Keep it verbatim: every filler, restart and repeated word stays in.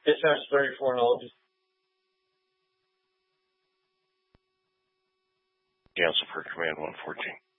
Dispatch thirty-four, and I'll just cancel for command one fourteen.